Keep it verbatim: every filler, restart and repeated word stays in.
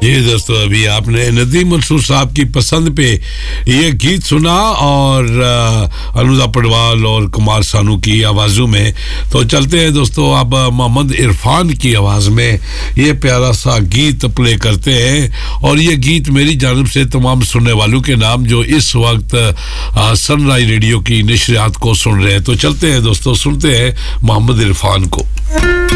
जी दोस्तों, अभी आपने नदीम मंसूर साहब की पसंद पे ये गीत सुना और अनुदा पडवाल और कुमार सानू की आवाज़ों में। तो चलते हैं दोस्तों, अब मोहम्मद इरफान की आवाज़ में ये प्यारा सा गीत प्ले करते हैं। और ये गीत मेरी जानिब से तमाम सुनने वालों के नाम जो इस वक्त सनराइज रेडियो की नशरियात को सुन रहे हैं। तो चलते हैं दोस्तों, सुनते हैं मोहम्मद इरफान को।